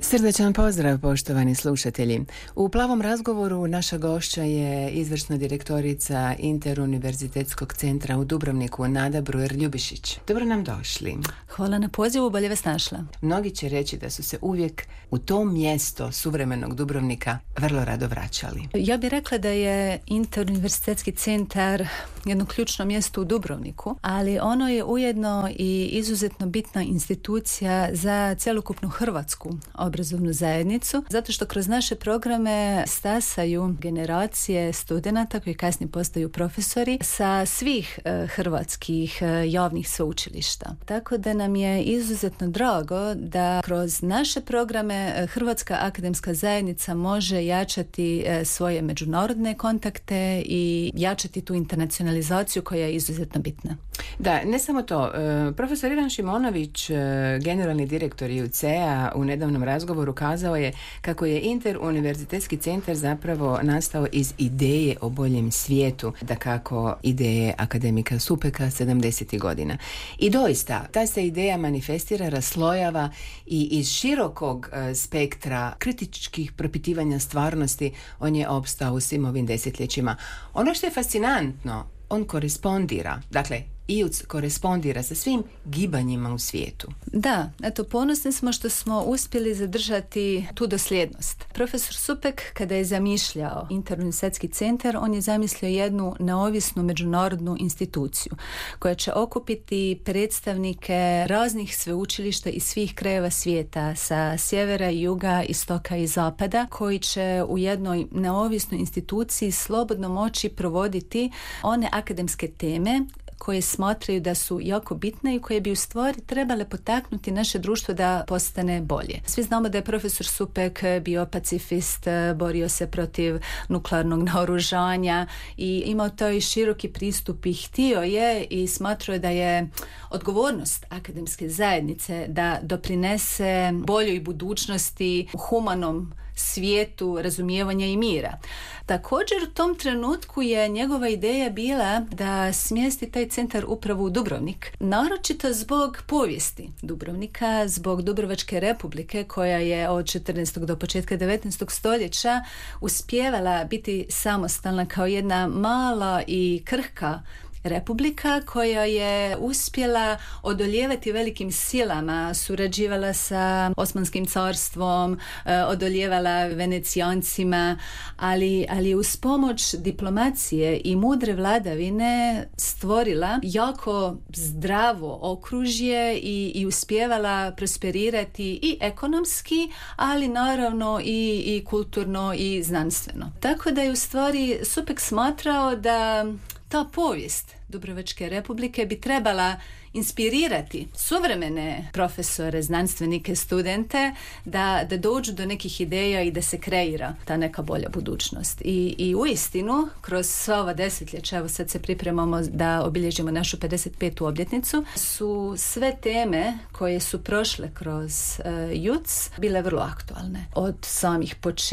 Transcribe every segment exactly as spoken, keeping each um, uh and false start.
Srdačan pozdrav, poštovani slušatelji. U Plavom razgovoru naša gošća je izvršna direktorica Interuniverzitetskog centra u Dubrovniku, Nada Brujer-Ljubišić. Dobro nam došli. Hvala na pozivu, bolje vas našla. Mnogi će reći da su se uvijek u to mjesto suvremenog Dubrovnika vrlo rado vraćali. Ja bih rekla da je Interuniverzitetski centar jedno ključno mjesto u Dubrovniku, ali ono je ujedno i izuzetno bitna institucija za cjelokupnu hrvatsku obrazovnu zajednicu, zato što kroz naše programe stasaju generacije studenata koji kasnije postaju profesori sa svih e, hrvatskih e, javnih sveučilišta. Tako da nam je izuzetno drago da kroz naše programe e, Hrvatska akademska zajednica može jačati e, svoje međunarodne kontakte i jačati tu internacionalizaciju koja je izuzetno bitna. Da, ne samo to. E, profesor Ivan Šimonović, e, generalni direktor I U C-a, u nedavnom razgovoru kazao je kako je Interuniverzitetski centar zapravo nastao iz ideje o boljem svijetu, dakako ideje akademika Supeka sedamdesetih godina. I doista, ta se ideja manifestira, raslojava i iz širokog e, spektra kritičkih propitivanja stvarnosti on je opstao u svim ovim desetljećima. Ono što je fascinantno, on korespondira, dakle, I U C korespondira sa svim gibanjima u svijetu. Da, eto, ponosni smo što smo uspjeli zadržati tu dosljednost. Profesor Supek, kada je zamišljao Interuniverzitetski centar, on je zamislio jednu neovisnu međunarodnu instituciju koja će okupiti predstavnike raznih sveučilišta iz svih krajeva svijeta, sa sjevera, juga, istoka i zapada, koji će u jednoj neovisnoj instituciji slobodno moći provoditi one akademske teme koje smatraju da su jako bitne i koje bi u stvari trebale potaknuti naše društvo da postane bolje. Svi znamo da je profesor Supek bio pacifist, borio se protiv nuklearnog naoružanja i imao taj široki pristup i htio je i smatrao je da je odgovornost akademske zajednice da doprinese boljoj budućnosti u humanom svijetu razumijevanja i mira. Također u tom trenutku je njegova ideja bila da smjesti taj centar upravo u Dubrovnik, naročito zbog povijesti Dubrovnika, zbog Dubrovačke republike koja je od četrnaestog do početka devetnaestog stoljeća uspijevala biti samostalna kao jedna mala i krhka republika koja je uspjela odolijevati velikim silama, surađivala sa Osmanskim carstvom, odolijevala Venecijancima, ali, ali uz pomoć diplomacije i mudre vladavine stvorila jako zdravo okružje i, i uspijevala prosperirati i ekonomski, ali naravno i, i kulturno i znanstveno. Tako da je u stvari Supek smatrao da ta povijest Dubrovačke republike bi trebala inspirirati suvremene profesore, znanstvenike, studente da, da dođu do nekih ideja i da se kreira ta neka bolja budućnost. I, i uistinu, kroz sva ova desetljeća, evo sad se pripremamo da obilježimo našu pedeset petu obljetnicu, su sve teme koje su prošle kroz uh, I U C bile vrlo aktualne. Od samih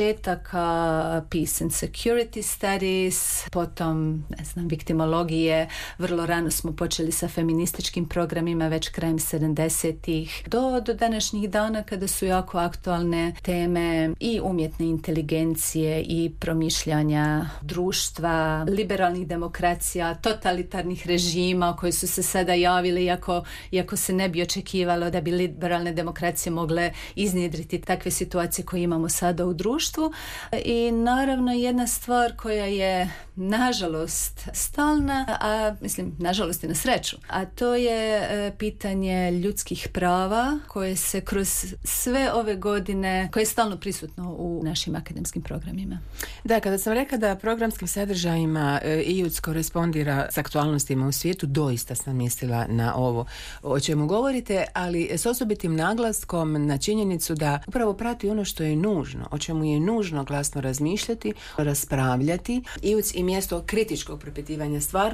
početaka Peace and Security Studies, potom, ne znam, viktimologije, vrlo rano smo počeli sa feminističkim programima već krajem sedamdesetih do, do današnjih dana kada su jako aktualne teme i umjetne inteligencije i promišljanja društva, liberalnih demokracija, totalitarnih režima koji su se sada javili iako, iako se ne bi očekivalo da bi liberalne demokracije mogle iznjedriti takve situacije koje imamo sada u društvu. I naravno jedna stvar koja je nažalost stalna, a mislim nažalost i na sreću, a to je e, pitanje ljudskih prava koje se kroz sve ove godine, koje je stalno prisutno u našim akademskim programima. Da, kada sam rekla da programskim sadržajima e, I U C korespondira s aktualnostima u svijetu, doista sam mislila na ovo o čemu govorite, ali s osobitim naglaskom na činjenicu da upravo prati ono što je nužno, o čemu je nužno glasno razmišljati, raspravljati. I U C i mjesto kritičkog propitivanja stvarnosti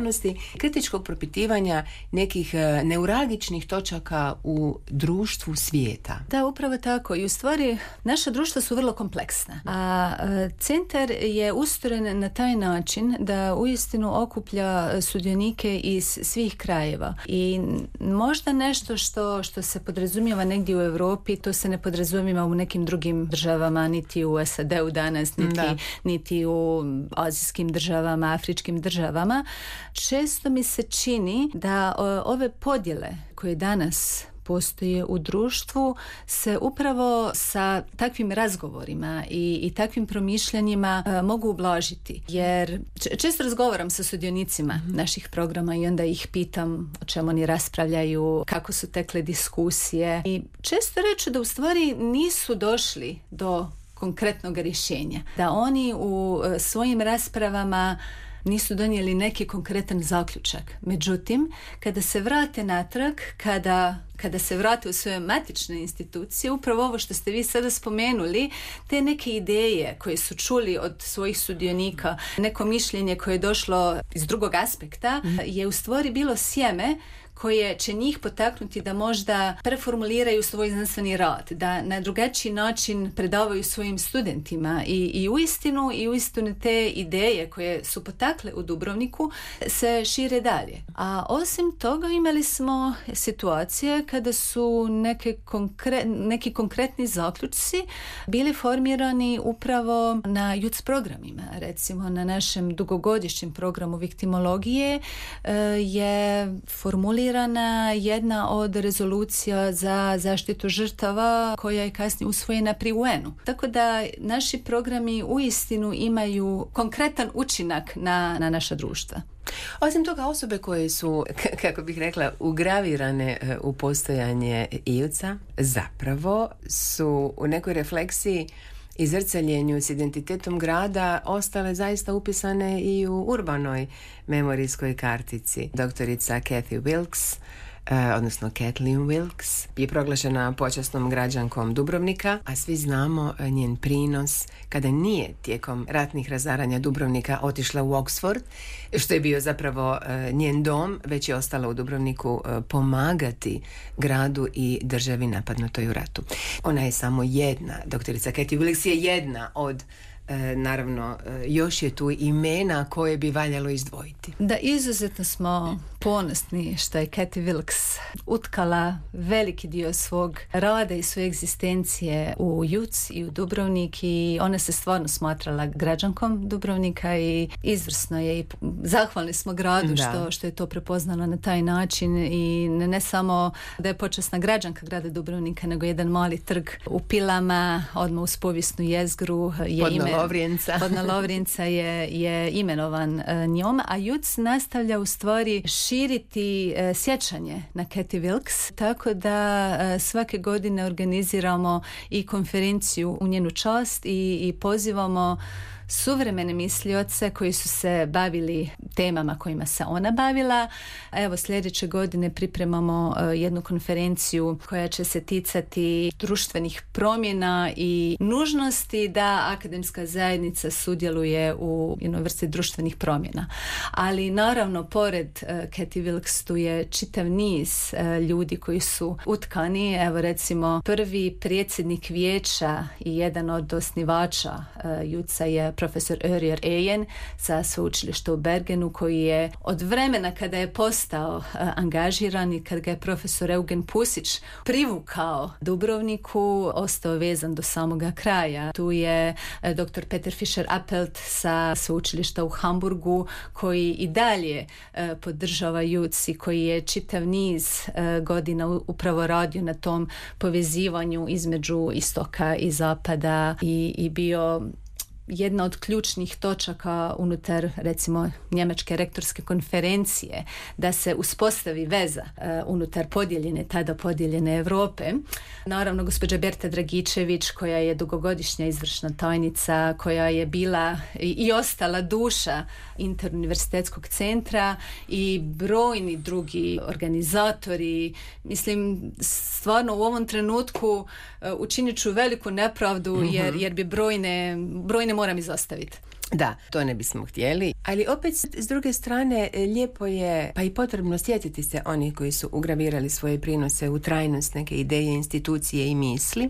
kritičkog propitivanja nekih neuralgičnih točaka u društvu svijeta. Da, upravo tako. I u stvari naša društva su vrlo kompleksna. A centar je ustrojen na taj način da uistinu okuplja sudionike iz svih krajeva. I možda nešto što, što se podrazumijeva negdje u Europi, to se ne podrazumijeva u nekim drugim državama, niti u S A D-u danas, niti, niti u azijskim državama, afričkim državama. Često mi se čini da ove podjele koje danas postoje u društvu se upravo sa takvim razgovorima i, i takvim promišljanjima uh, mogu ublažiti. Jer često razgovaram sa sudionicima mm-hmm. naših programa i onda ih pitam o čemu oni raspravljaju, kako su tekle diskusije i često reću da u stvari nisu došli do konkretnog rješenja. Da oni u uh, svojim raspravama nisu donijeli neki konkretan zaključak. Međutim, kada se vrate natrag, kada, kada se vrate u svoje matične institucije, upravo ovo što ste vi sada spomenuli, te neke ideje koje su čuli od svojih sudionika, neko mišljenje koje je došlo iz drugog aspekta, je u stvari bilo sjeme koje će njih potaknuti da možda preformuliraju svoj znanstveni rad, da na drugačiji način predavaju svojim studentima i, i uistinu i uistinu te ideje koje su potakle u Dubrovniku se šire dalje. A osim toga imali smo situacije kada su neke konkre, neki konkretni zaključci bili formirani upravo na J U C programima. Recimo na našem dugogodišnjem programu viktimologije je formulirano jedna od rezolucija za zaštitu žrtava koja je kasnije usvojena pri U N-u. Tako da naši programi uistinu imaju konkretan učinak na, na naša društva. Osim toga, osobe koje su, kako bih rekla, ugravirane u postojanje I U C-a zapravo su u nekoj refleksiji i zrcaljenju s identitetom grada ostale zaista upisane i u urbanoj memorijskoj kartici. Doktorica Kathy Wilkes, eh, odnosno Kathleen Wilkes, je proglašena počasnom građankom Dubrovnika, a svi znamo njen prinos kada nije tijekom ratnih razaranja Dubrovnika otišla u Oxford, što je bio zapravo eh, njen dom, već je ostala u Dubrovniku eh, pomagati gradu i državi napadnutoj u ratu. Ona je samo jedna, doktorica Kathy Wilkes je jedna od E, naravno, e, još je tu imena koje bi valjalo izdvojiti. Da, izuzetno smo ponosni što je Kathy Wilkes utkala veliki dio svog rada i svoje egzistencije u J U C i u Dubrovnik i ona se stvarno smatrala građankom Dubrovnika i izvrsno je i zahvalni smo gradu što, što je to prepoznalo na taj način i ne, ne samo da je počasna građanka grada Dubrovnika, nego jedan mali trg u Pilama, odmah uz povijesnu jezgru je Podno ime Lovrinca. Podno Lovrinca je, je imenovan uh, njom, a J U C nastavlja u stvari širiti uh, sjećanje na Kathy Wilkes, tako da uh, svake godine organiziramo i konferenciju u njenu čast i, i pozivamo suvremene mislioce koji su se bavili temama kojima se ona bavila. Evo, sljedeće godine pripremamo uh, jednu konferenciju koja će se ticati društvenih promjena i nužnosti da akademska zajednica sudjeluje u jednoj vrsti društvenih promjena. Ali naravno, pored uh, Kathy Wilkes tu je čitav niz uh, ljudi koji su utkani. Evo, recimo, prvi predsjednik vijeća i jedan od osnivača uh, J U C-a je profesor Örjer Ejen sa sveučilišta u Bergenu, koji je od vremena kada je postao uh, angažiran i kad ga je profesor Eugen Pusić privukao Dubrovniku, ostao vezan do samoga kraja. Tu je uh, doktor Peter Fischer-Appelt sa sveučilišta u Hamburgu, koji i dalje uh, podržava J U C i koji je čitav niz uh, godina upravo radio na tom povezivanju između istoka i zapada i, i bio jedna od ključnih točaka unutar, recimo, njemačke rektorske konferencije, da se uspostavi veza uh, unutar podijeljene, tada podijeljene Europe. Naravno, gospođa Berta Dragičević, koja je dugogodišnja izvršna tajnica, koja je bila i, i ostala duša interuniversitetskog centra i brojni drugi organizatori. Mislim, stvarno u ovom trenutku uh, učinit ću veliku nepravdu, jer, jer bi brojne, brojne moram izostaviti. Da, to ne bismo htjeli, ali opet s druge strane lijepo je, pa i potrebno sjetiti se onih koji su ugravirali svoje prinose u trajnost neke ideje, institucije i misli.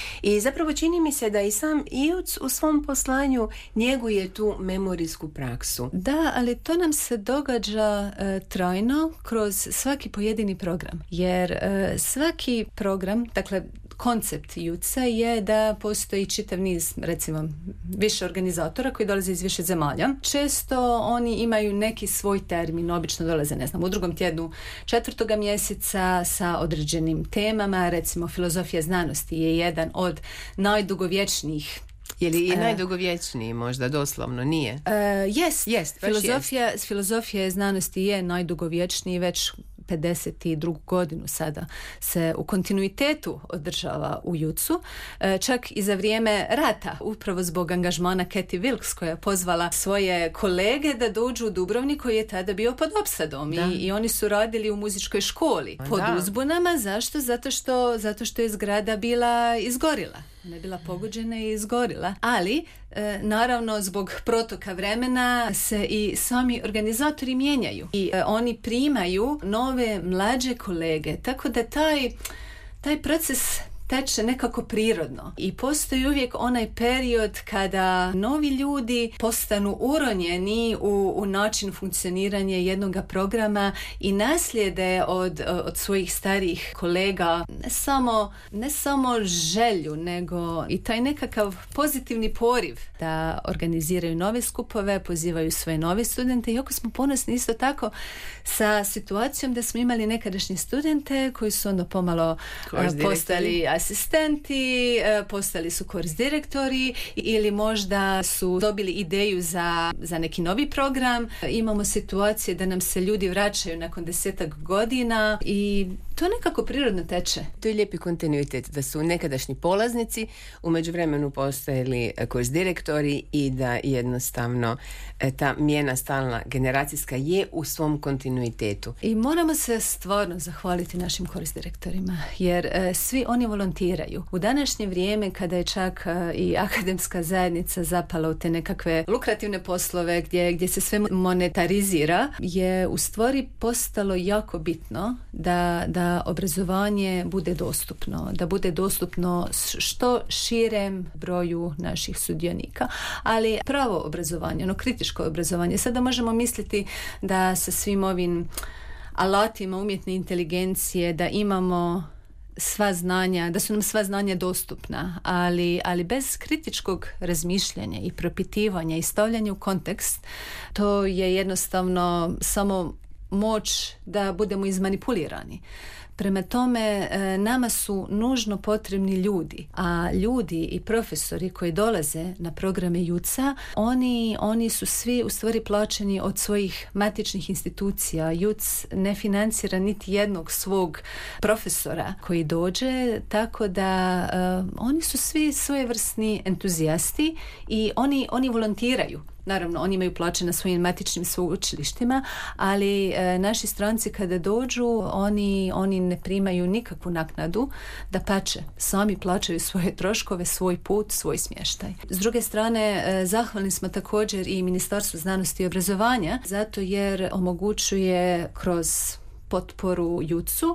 I zapravo čini mi se da i sam I U C u svom poslanju njeguje tu memorijsku praksu. Da, ali to nam se događa e, trajno kroz svaki pojedini program, jer e, svaki program, dakle koncept I U C-a je da postoji čitav niz, recimo, više organizatora koji dolaze iz više zemalja. Često oni imaju neki svoj termin, obično dolaze, ne znam, u drugom tjednu četvrtoga mjeseca sa određenim temama, recimo filozofija znanosti je jedan od najdugovječnijih. Je li i najdugovječniji možda, doslovno, nije? Uh, jest, jest, filozofija, jest. filozofija znanosti je najdugovječniji, već pedeset drugu godinu sada se u kontinuitetu održava u I U C-u, čak i za vrijeme rata, upravo zbog angažmana Katie Wilkes koja je pozvala svoje kolege da dođu u Dubrovnik koji je tada bio pod opsadom. I, i oni su radili u muzičkoj školi pod da. uzbunama. Zašto? Zato što, zato što je zgrada bila izgorila. Ona je bila pogođena i izgorila. Ali, e, naravno, zbog protoka vremena se i sami organizatori mijenjaju. I e, oni primaju nove, mlađe kolege. Tako da taj, taj proces teče nekako prirodno. I postoji uvijek onaj period kada novi ljudi postanu uronjeni u, u način funkcioniranja jednog programa i naslijede od, od svojih starijih kolega ne samo, ne samo želju, nego i taj nekakav pozitivni poriv da organiziraju nove skupove, pozivaju svoje nove studente. Iako smo ponosni isto tako sa situacijom da smo imali nekadašnje studente koji su onda pomalo postali asistenti, postali su course direktori ili možda su dobili ideju za, za neki novi program. Imamo situacije da nam se ljudi vraćaju nakon desetak godina i to nekako prirodno teče. To je lijepi kontinuitet, da su nekadašnji polaznici u međuvremenu postojali course direktori i da jednostavno ta mijena stalna generacijska je u svom kontinuitetu. I moramo se stvarno zahvaliti našim course direktorima, jer e, svi oni volontiraju. U današnje vrijeme kada je čak e, i akademska zajednica zapala u te nekakve lukrativne poslove gdje, gdje se sve monetarizira, je u stvari postalo jako bitno da, da obrazovanje bude dostupno, da bude dostupno što širem broju naših sudionika, ali pravo obrazovanje, ono kritičko obrazovanje. Sada možemo misliti da sa svim ovim alatima umjetne inteligencije da imamo sva znanja, da su nam sva znanja dostupna, ali, ali bez kritičkog razmišljanja i propitivanja i stavljanja u kontekst, to je jednostavno samo moć da budemo izmanipulirani. Prema tome, nama su nužno potrebni ljudi, a ljudi i profesori koji dolaze na programe I U C-a, oni, oni su svi u stvari plaćeni od svojih matičnih institucija. I U C ne financira niti jednog svog profesora koji dođe, tako da uh, oni su svi svojevrsni entuzijasti i oni, oni volontiraju. Naravno, oni imaju plaće na svojim matičnim sveučilištima, ali e, naši stranci kada dođu, oni, oni ne primaju nikakvu naknadu, dapače, sami plaćaju svoje troškove, svoj put, svoj smještaj. S druge strane, e, zahvalni smo također i Ministarstvu znanosti i obrazovanja, zato jer omogućuje kroz potporu I U C-u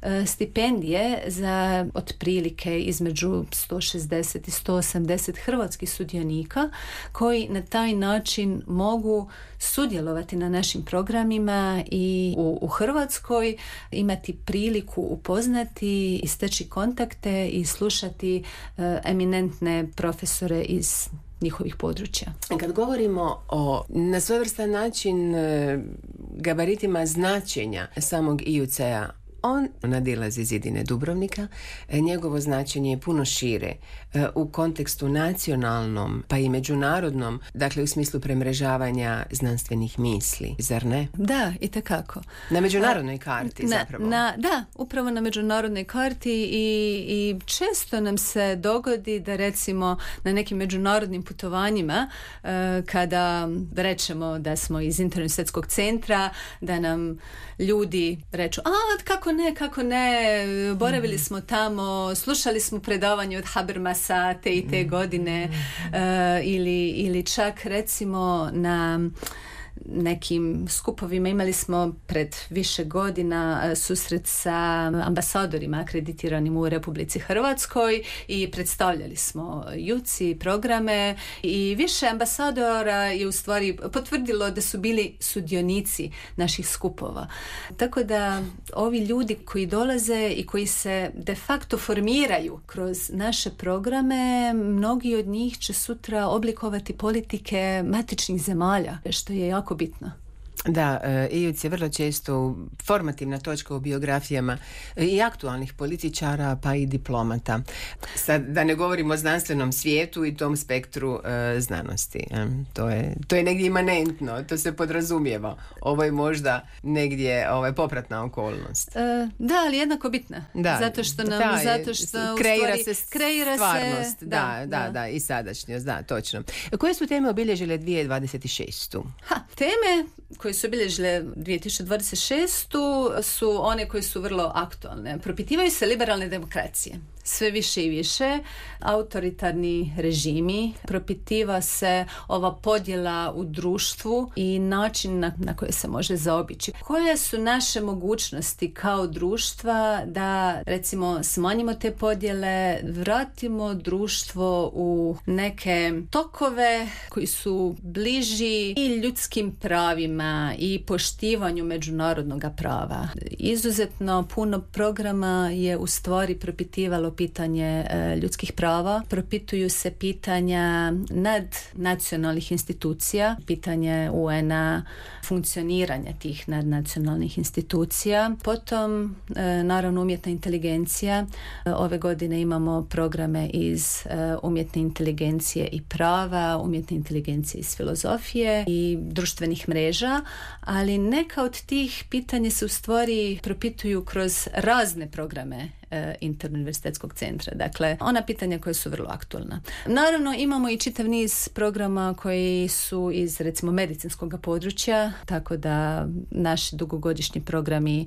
stipendije za otprilike između sto šezdeset i sto osamdeset hrvatskih sudionika koji na taj način mogu sudjelovati na našim programima i u, u Hrvatskoj imati priliku upoznati i steći kontakte i slušati uh, eminentne profesore iz njihovih područja. Kad govorimo o na svojevrstan način gabaritima značenja samog I U C-a, on nadilazi zidine Dubrovnika, njegovo značenje je puno šire u kontekstu nacionalnom pa i međunarodnom, dakle u smislu premrežavanja znanstvenih misli, zar ne? Da, itekako. Na međunarodnoj karti na, zapravo. Na, da, upravo na međunarodnoj karti i, i često nam se dogodi da recimo na nekim međunarodnim putovanjima kada rečemo da smo iz Interuniverzitetskog centra, da nam ljudi reču, a kako ne, kako ne, boravili smo tamo, slušali smo predavanje od Habermasa te i te godine, uh, ili, ili čak recimo na nekim skupovima imali smo pred više godina susret sa ambasadorima akreditiranim u Republici Hrvatskoj i predstavljali smo juci programe i više ambasadora je u stvari potvrdilo da su bili sudionici naših skupova. Tako da ovi ljudi koji dolaze i koji se de facto formiraju kroz naše programe, mnogi od njih će sutra oblikovati politike matičnih zemalja, što je jako bitno. Da, I U C je vrlo često formativna točka u biografijama i aktualnih političara pa i diplomata. Sad, da ne govorimo o znanstvenom svijetu i tom spektru e, znanosti. E, to, je, to je negdje imanentno, to se podrazumijeva. Ovo je možda negdje ovaj, popratna okolnost. E, da, ali jednako bitna. Da, zato što nam, da, zato što kreira stvari, se kreira stvarnost. Se, da, da, da, da, i sadašnjost, da, točno. Koje su teme obilježile dvije tisuće dvadeset šestu? Ha, teme koje su obilježile dvije tisuće dvadeset šestu su one koje su vrlo aktualne. Propitivaju se liberalne demokracije. Sve više i više autoritarni režimi, propitiva se ova podjela u društvu i način na, na koji se može zaobići. Koje su naše mogućnosti kao društva da recimo smanjimo te podjele, vratimo društvo u neke tokove koji su bliži i ljudskim pravima i poštivanju međunarodnog prava. Izuzetno puno programa je u stvari propitivalo pitanje e, ljudskih prava, propituju se pitanja nadnacionalnih institucija, pitanje U N-a, funkcioniranja tih nadnacionalnih institucija. Potom, e, naravno, umjetna inteligencija. E, ove godine imamo programe iz e, umjetne inteligencije i prava, umjetne inteligencije iz filozofije i društvenih mreža, ali neka od tih pitanja se u stvari propituju kroz razne programe Interuniverzitetskog centra. Dakle, ona pitanja koja su vrlo aktualna. Naravno, imamo i čitav niz programa koji su iz, recimo, medicinskog područja, tako da naši dugogodišnji programi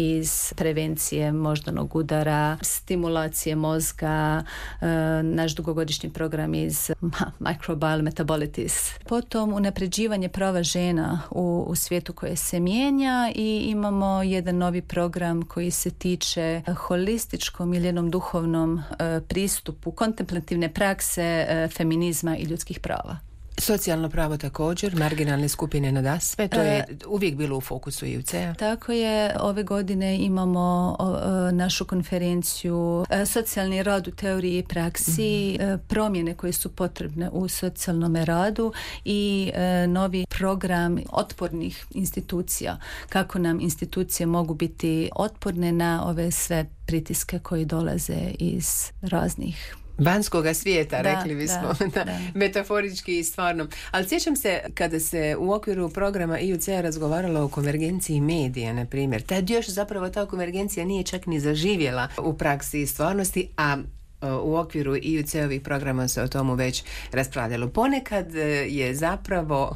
iz prevencije moždanog udara, stimulacije mozga, naš dugogodišnji program iz microbial metabolitis. Potom unapređivanje prava žena u, u svijetu koje se mijenja i imamo jedan novi program koji se tiče holističnog ili jednom duhovnom e, pristupu kontemplativne prakse e, feminizma i ljudskih prava. Socijalno pravo također, marginalne skupine nadasve, to je uvijek bilo u fokusu I U C-a. Tako je, ove godine imamo o, o, našu konferenciju e, socijalni rad u teoriji i praksi, mm-hmm. e, promjene koje su potrebne u socijalnom radu i e, novi program otpornih institucija, kako nam institucije mogu biti otporne na ove sve pritiske koji dolaze iz raznih vanjskoga svijeta, da, rekli bismo, da, da, da. metaforički i stvarno. Ali sjećam se kada se u okviru programa I U C-a razgovaralo o konvergenciji medija, na primjer. Tad još zapravo ta konvergencija nije čak ni zaživjela u praksi i stvarnosti, a u okviru I U C-ovih programa se o tomu već raspravljalo. Ponekad je zapravo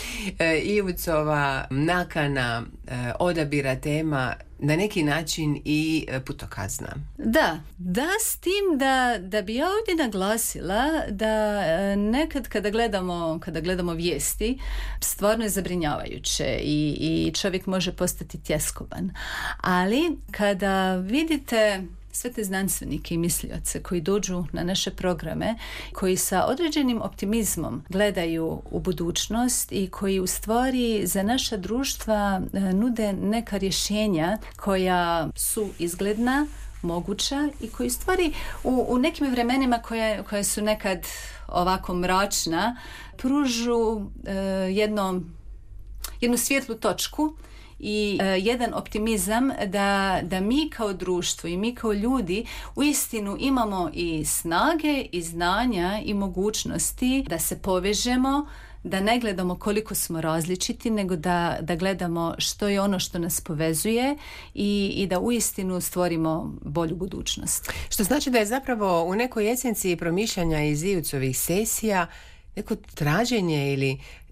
I U C-ova nakana odabira tema na neki način i putokazna. Da, da s tim da, da bi ja ovdje naglasila da nekad kada gledamo, kada gledamo vijesti, stvarno je zabrinjavajuće i, i čovjek može postati tjeskoban. Ali kada vidite sve te znanstvenike i mislioce koji dođu na naše programe, koji sa određenim optimizmom gledaju u budućnost i koji u stvari za naša društva nude neka rješenja koja su izgledna, moguća i koji u stvari u, u nekim vremenima koje, koje su nekad ovako mračna pružu eh, jedno, jednu svjetlu točku i e, jedan optimizam da, da mi kao društvo i mi kao ljudi uistinu imamo i snage i znanja i mogućnosti da se povežemo, da ne gledamo koliko smo različiti, nego da, da gledamo što je ono što nas povezuje i, i da uistinu stvorimo bolju budućnost. Što znači da je zapravo u nekoj esenciji promišljanja iz I U C-ovih sesija neko traženje ili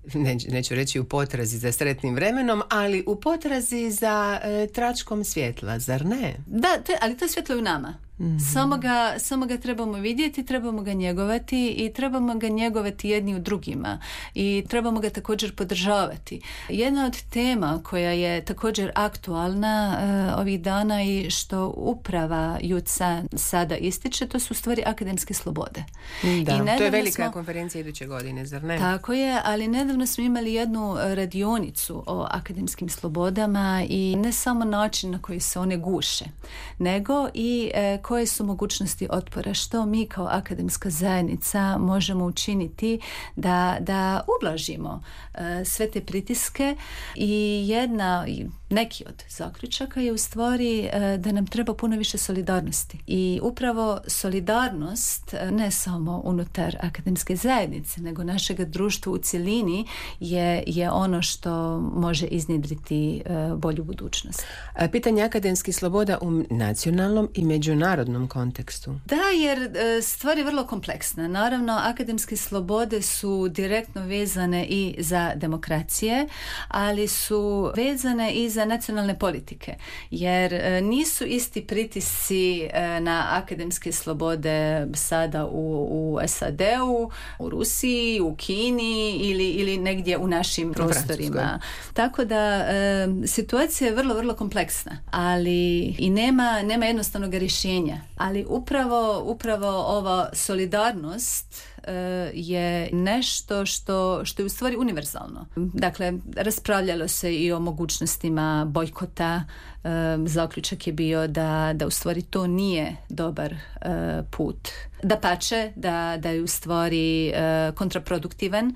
neću, neću reći u potrazi za sretnim vremenom, ali u potrazi za e, tračkom svjetla, zar ne? Da, te, ali to svjetlo je u nama. Mm-hmm. Samo ga, samo ga trebamo vidjeti, trebamo ga njegovati i trebamo ga njegovati jedni u drugima i trebamo ga također podržavati. Jedna od tema koja je također aktualna uh, ovih dana i što uprava J U C A sada ističe, to su u stvari akademske slobode. Da, I to je velika smo, konferencija iduće godine, zar ne? Tako je, ali nedavno smo imali jednu radionicu o akademskim slobodama i ne samo način na koji se one guše, nego i uh, koje su mogućnosti otpora, što mi kao akademska zajednica možemo učiniti da, da ublažimo uh, sve te pritiske i jedna, neki od zaključaka je u stvari uh, da nam treba puno više solidarnosti. I upravo solidarnost uh, ne samo unutar akademske zajednice, nego našeg društva u cjelini je, je ono što može iznjedriti uh, bolju budućnost. Pitanje akademskih sloboda u nacionalnom i međunarodnom kontekstu. Da, jer stvar je vrlo kompleksna. Naravno, akademske slobode su direktno vezane i za demokracije, ali su vezane i za nacionalne politike. Jer nisu isti pritisci na akademske slobode sada u, u S A D-u, u Rusiji, u Kini ili, ili negdje u našim prostorima. Tako da e, situacija je vrlo, vrlo kompleksna, ali i nema, nema jednostavnog rješenja. Ali upravo, upravo ova solidarnost uh, je nešto što, što je u stvari univerzalno. Dakle, raspravljalo se i o mogućnostima bojkota. Uh, zaključak je bio da, da u stvari to nije dobar uh, put. Dapače, da, da je u stvari uh, kontraproduktivan,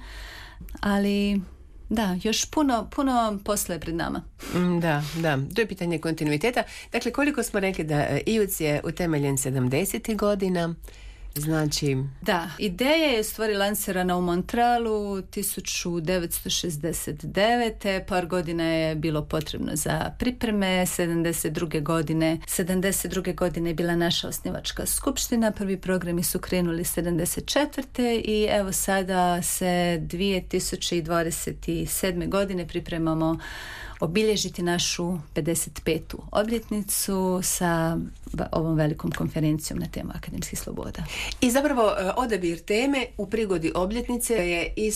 ali da, još puno, puno posla je pred nama. Da, da, to je pitanje kontinuiteta. Dakle, koliko smo rekli da I U C je utemeljen sedamdesetih godina, znači... Da, ideja je u stvari lansirana u Montrealu tisuću devetsto šezdeset devete. Par godina je bilo potrebno za pripreme. sedamdeset druge godine sedamdeset druge godine je bila naša osnivačka skupština. Prvi programi su krenuli sedamdeset četvrte i evo sada se dvije tisuće dvadeset sedme godine pripremamo obilježiti našu pedeset petu obljetnicu sa ovom velikom konferencijom na temu akademskih sloboda. I zapravo odabir teme u prigodi obljetnice je i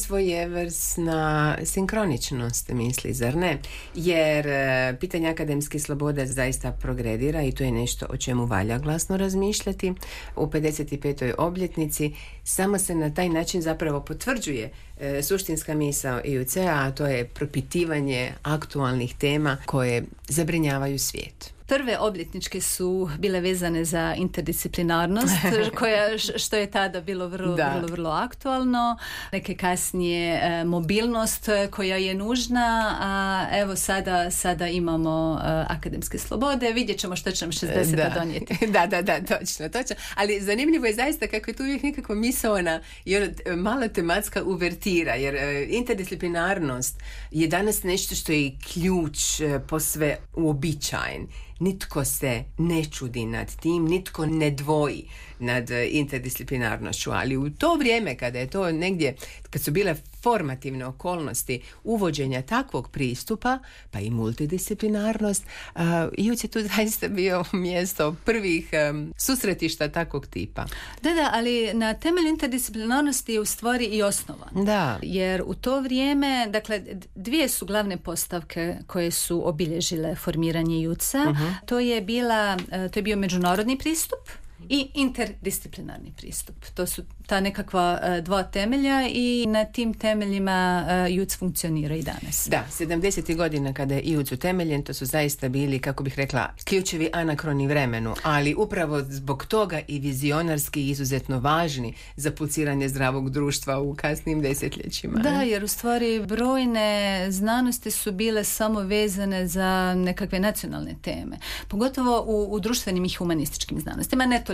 svojevrsna sinkroničnost, misli, zar ne? Jer pitanje akademskih sloboda zaista progredira i to je nešto o čemu valja glasno razmišljati. U pedeset petoj obljetnici samo se na taj način zapravo potvrđuje e, suštinska misao I U C A, a to je propitivanje aktualnih tema koje zabrinjavaju svijet. Prve obljetničke su bile vezane za interdisciplinarnost, koja, što je tada bilo vrlo, vrlo, vrlo aktualno. Neke kasnije e, mobilnost koja je nužna, a evo sada, sada imamo e, akademske slobode. Vidjet ćemo što će nam šezdeseta donijeti. Da, da, da, točno, točno. Ali zanimljivo je zaista kako je tu uvijek nekako misaona jer mala tematska uvertira, jer e, interdisciplinarnost je danas nešto što je ključ e, posve uobičajen. Nitko se ne čudi nad tim, nitko ne dvoji nad interdisciplinarnošću, ali u to vrijeme kada je to negdje, kad su bile formativne okolnosti uvođenja takvog pristupa, pa i multidisciplinarnost, uh, I U C je tu zaista bio mjesto prvih um, susretišta takvog tipa. Da, da, ali na temelju interdisciplinarnosti je u stvari i osnovan. Da. Jer u to vrijeme, dakle, dvije su glavne postavke koje su obilježile formiranje I U C A. Uh-huh. To je bila, to je bio međunarodni pristup i interdisciplinarni pristup. To su ta nekakva uh, dva temelja i na tim temeljima uh, I U C funkcionira i danas. Da, sedamdesetih godina kada je I U C utemeljen, to su zaista bili, kako bih rekla, ključevi anakroni vremenu, ali upravo zbog toga i vizionarski izuzetno važni za pulsiranje zdravog društva u kasnim desetljećima. Da, jer u stvari brojne znanosti su bile samo vezane za nekakve nacionalne teme. Pogotovo u, u društvenim i humanističkim znanostima, ne toliko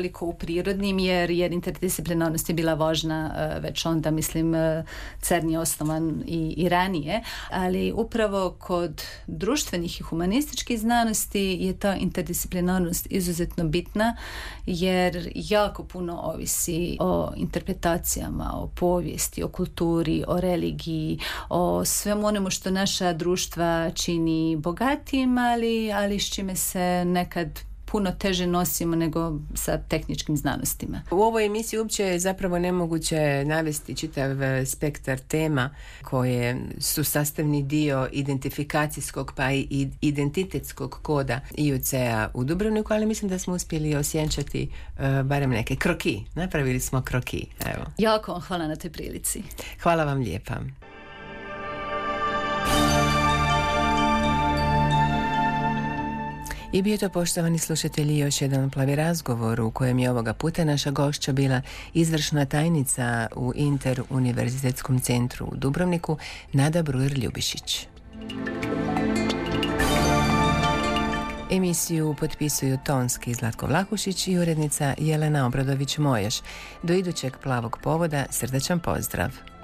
toliko u prirodnim, jer, jer interdisciplinarnost je bila važna uh, već onda, mislim, uh, CERN je osnovan i, i ranije, ali upravo kod društvenih i humanističkih znanosti je ta interdisciplinarnost izuzetno bitna, jer jako puno ovisi o interpretacijama, o povijesti, o kulturi, o religiji, o svemu onemu što naša društva čini bogatijim, ali, ali s čime se nekad puno teže nosimo nego sa tehničkim znanostima. U ovoj emisiji uopće je zapravo nemoguće navesti čitav spektar tema koje su sastavni dio identifikacijskog pa i identitetskog koda I U C-a u Dubrovniku, ali mislim da smo uspjeli osjenčati uh, barem neke kroki. Napravili smo kroki. Evo. Jako vam hvala na toj prilici. Hvala vam lijepa. I bio to, poštovani slušatelji, još jedan plavi razgovor u kojem je ovoga puta naša gošća bila izvršna tajnica u Interuniverzitetskom centru u Dubrovniku, Nada Brujer-Ljubišić. Emisiju potpisuju tonski Zlatko Vlahušić i urednica Jelena Obradović-Mojaš. Do idućeg plavog povoda srdačan pozdrav.